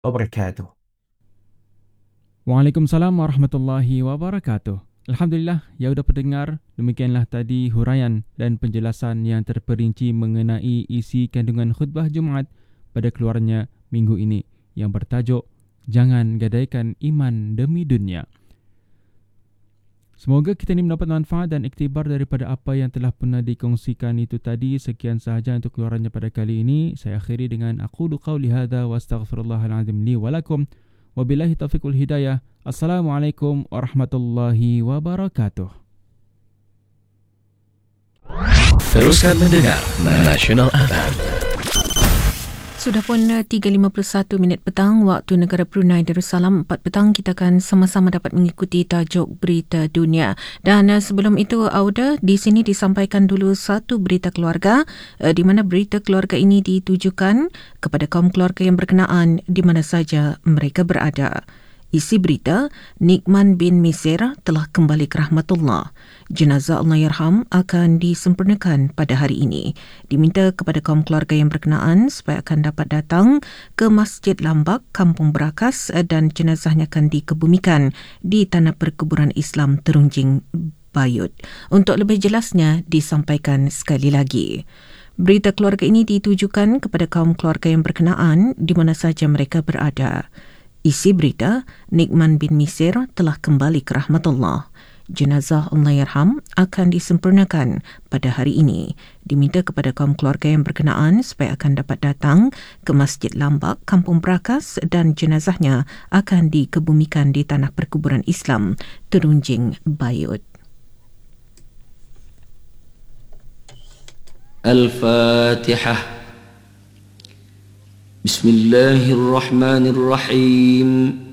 wabarakatuh. Waalaikumsalam warahmatullahi wabarakatuh. Alhamdulillah, ya sudah pendengar, demikianlah tadi huraian dan penjelasan yang terperinci mengenai isi kandungan khutbah Jumaat pada keluarnya minggu ini yang bertajuk Jangan Gadaikan Iman Demi Dunia. Semoga kita ini mendapat manfaat dan iktibar daripada apa yang telah pernah dikongsikan itu tadi. Sekian sahaja untuk keluarannya pada kali ini. Saya akhiri dengan aqulu qawli hadza wa astaghfirullahalazim li wa lakum. Wabillahi taufiq wal hidayah. Assalamualaikum warahmatullahi wabarakatuh. Teruskan mendengar National FM. Sudah pun 3.51 minit petang waktu negara Brunei Darussalam. 4 petang kita akan sama-sama dapat mengikuti tajuk berita dunia. Dan sebelum itu, Auda, di sini disampaikan dulu satu berita keluarga di mana berita keluarga ini ditujukan kepada kaum keluarga yang berkenaan di mana saja mereka berada. Isi berita, Nikman bin Misir telah kembali ke rahmatullah. Jenazah Allahyarham akan disempurnakan pada hari ini. Diminta kepada kaum keluarga yang berkenaan supaya akan dapat datang ke Masjid Lambak, Kampung Berakas dan jenazahnya akan dikebumikan di Tanah Perkuburan Islam Terunjing Bayut. Untuk lebih jelasnya disampaikan sekali lagi. Berita keluarga ini ditujukan kepada kaum keluarga yang berkenaan di mana saja mereka berada. Isi berita, Nikman bin Misir telah kembali ke rahmatullah. Jenazah Allahyarham akan disempurnakan pada hari ini. Diminta kepada kaum keluarga yang berkenaan supaya akan dapat datang ke Masjid Lambak, Kampung Berakas dan jenazahnya akan dikebumikan di Tanah Perkuburan Islam Terunjing Bayut. Al-Fatihah. Bismillahirrahmanirrahim.